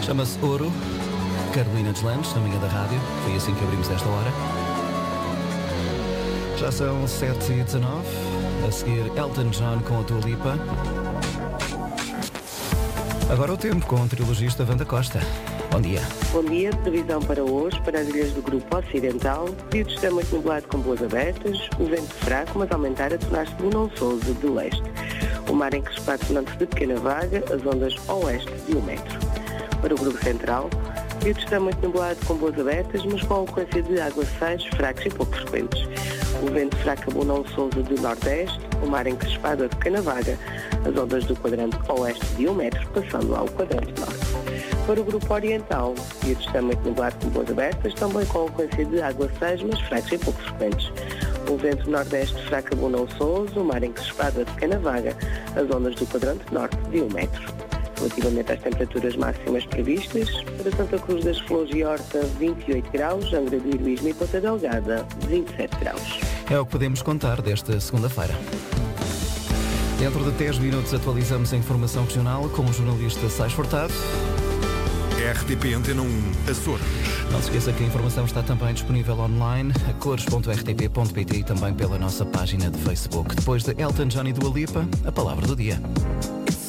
Chama-se Ouro, Carolina Deslandes, na manhã da rádio. Foi assim que abrimos esta hora. Já são 7h19. A seguir, Elton John com a Dua Lipa. Agora o tempo com o trilogista Wanda Costa. Bom dia. Bom dia. Previsão para hoje, para as ilhas do Grupo Ocidental. Período está muito nublado com boas abertas. O vento fraco, mas aumentar a tornar-se de Monçousa de leste. O mar encrespado tornando-se de pequena vaga, as ondas oeste de 1 metro. Para o Grupo Central, o período está muito nublado com boas abertas, mas com a ocorrência de aguaceiros fracos e pouco frequentes. O vento fraco abunda a Sousa do nordeste, o mar encrespado a pequena vaga, as ondas do quadrante oeste de 1 metro, passando ao quadrante norte. Para o Grupo Oriental, o período está muito nublado com boas abertas, também com a ocorrência de aguaceiros, mas fracos e pouco frequentes. O vento nordeste fraco abunda a Sousa, o mar encrespado a pequena vaga, as ondas do quadrante norte de 1 metro. Relativamente às temperaturas máximas previstas, para Santa Cruz das Flores e Horta, 28 graus, Angra do Heroísmo e Ponta Delgada, 27 graus. É o que podemos contar desta segunda-feira. Dentro de 10 minutos atualizamos a informação regional com o jornalista Sais Furtado. RTP Antena 1, Açores. Não se esqueça que a informação está também disponível online, a cores.rtp.pt e também pela nossa página de Facebook. Depois de Elton John e Dua Lipa, a palavra do dia.